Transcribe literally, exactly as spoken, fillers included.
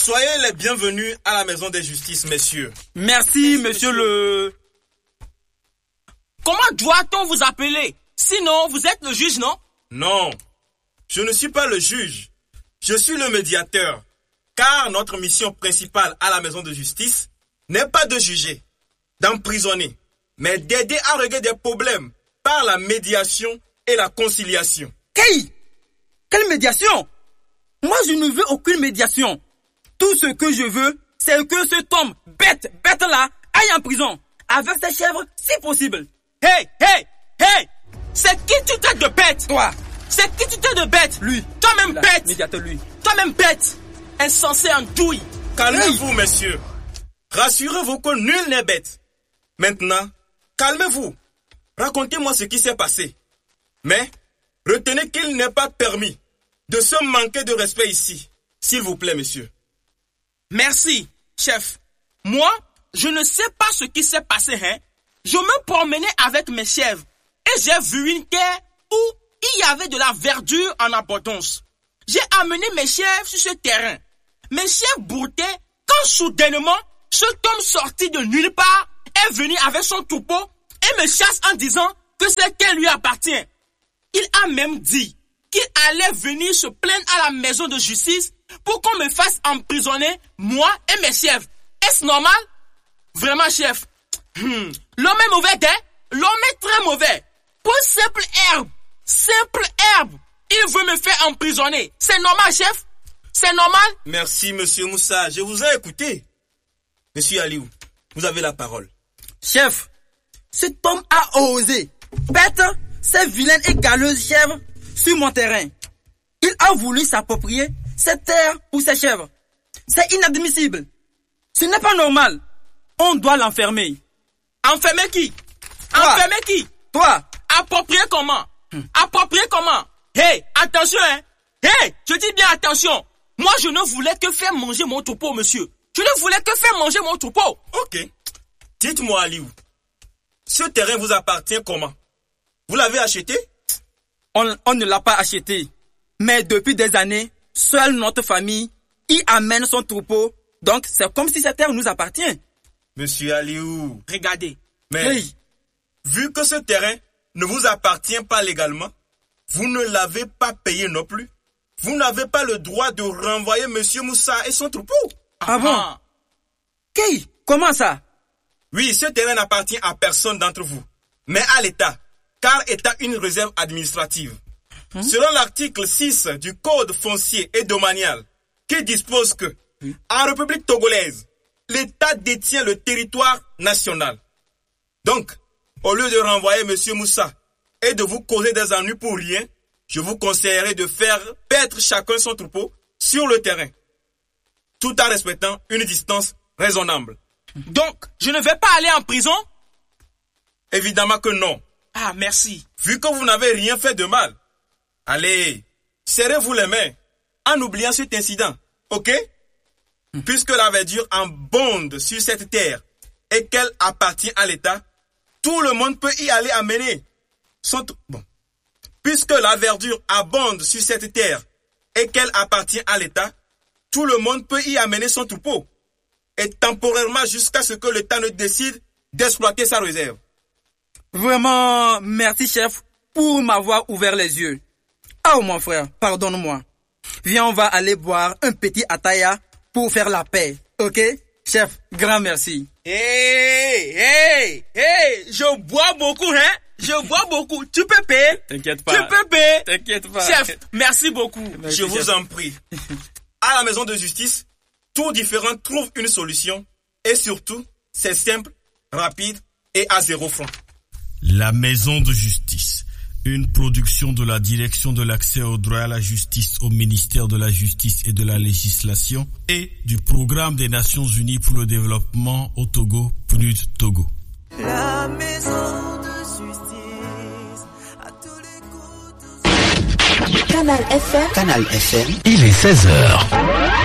Soyez les bienvenus à la maison des justices, messieurs. Merci, monsieur, monsieur le... Comment doit-on vous appeler? Sinon, vous êtes le juge, non? Non, je ne suis pas le juge. Je suis le médiateur. Car notre mission principale à la maison de justice n'est pas de juger, d'emprisonner, mais d'aider à régler des problèmes par la médiation et la conciliation. Hey! Quelle médiation? Moi, je ne veux aucune médiation. Tout ce que je veux, c'est que cet homme bête, bête-là, aille en prison, avec ses chèvres, si possible. Hey, hey, hey! C'est qui tu traites de bête? Toi. C'est qui tu traites de bête? Lui. Toi-même La, bête. Médiateur, lui. Toi-même bête. Insensé en douille. Calmez-vous, hey. Messieurs. Rassurez-vous que nul n'est bête. Maintenant, calmez-vous. Racontez-moi ce qui s'est passé. Mais, retenez qu'il n'est pas permis de se manquer de respect ici. S'il vous plaît, messieurs. Merci, chef. Moi, je ne sais pas ce qui s'est passé, hein. Je me promenais avec mes chèvres et j'ai vu une terre où il y avait de la verdure en abondance. J'ai amené mes chèvres sur ce terrain. Mes chèvres broutaient quand soudainement, cet homme sorti de nulle part est venu avec son troupeau et me chasse en disant que cette terre lui appartient. Il a même dit qu'il allait venir se plaindre à la maison de justice pour qu'on me fasse emprisonner, moi et mes chèvres. Est-ce normal? Vraiment, chef. Hmm. L'homme est mauvais, hein? L'homme est très mauvais. Pour simple herbe, simple herbe, il veut me faire emprisonner. C'est normal, chef? C'est normal? Merci, monsieur Moussa. Je vous ai écouté. Monsieur Aliou, vous avez la parole. Chef, cet homme a osé bête ces vilaines et galeuses chèvres sur mon terrain. Il a voulu s'approprier cette terre pour ses chèvres. C'est inadmissible. Ce n'est pas normal. On doit l'enfermer. Enfermer qui? Toi. Enfermer qui? Toi. Approprier comment? Hmm. Approprier comment? Hey, attention, hein? Hey, je dis bien attention. Moi, je ne voulais que faire manger mon troupeau, monsieur. Je ne voulais que faire manger mon troupeau. Ok. Dites-moi, Aliou, ce terrain vous appartient comment? Vous l'avez acheté? On, on ne l'a pas acheté. Mais depuis des années, seule notre famille y amène son troupeau. Donc, c'est comme si cette terre nous appartient. Monsieur Aliou, regardez. Mais, oui. Vu que ce terrain ne vous appartient pas légalement, vous ne l'avez pas payé non plus. Vous n'avez pas le droit de renvoyer monsieur Moussa et son troupeau. Ah bon? Kay, comment ça? Oui, ce terrain n'appartient à personne d'entre vous, mais à l'État, car étant une réserve administrative. Hum? Selon l'article six du Code foncier et domanial, qui dispose que, hum? en République togolaise, l'État détient le territoire national. Donc, au lieu de renvoyer monsieur Moussa et de vous causer des ennuis pour rien, je vous conseillerais de faire paître chacun son troupeau sur le terrain, tout en respectant une distance raisonnable. Donc, je ne vais pas aller en prison? Évidemment que non. Ah, merci. Vu que vous n'avez rien fait de mal, allez, serrez-vous les mains en oubliant cet incident, ok? Hum. Puisque la verdure abonde sur cette terre et qu'elle appartient à l'État, tout le monde peut y aller amener son... Bon. Puisque la verdure abonde sur cette terre et qu'elle appartient à l'État, tout le monde peut y amener son troupeau. Et temporairement jusqu'à ce que l'État ne décide d'exploiter sa réserve. Vraiment, merci chef pour m'avoir ouvert les yeux. Oh mon frère, pardonne-moi. Viens, on va aller boire un petit ataya pour faire la paix, ok? Chef, grand merci. Hey, hey, hey, je bois beaucoup, hein? Je bois beaucoup. Tu peux payer? T'inquiète pas. Tu peux payer? T'inquiète pas. Chef, merci beaucoup. Merci, je vous chef. en prie. À la maison de justice, tout différent trouve une solution. Et surtout, c'est simple, rapide et à zéro franc. La maison de justice. Une production de la direction de l'accès au droit à la justice au ministère de la Justice et de la Législation et du programme des Nations Unies pour le développement au Togo, P N U D Togo. La maison de justice à tous les coups de... Canal F M. Canal F M. Il est seize heures.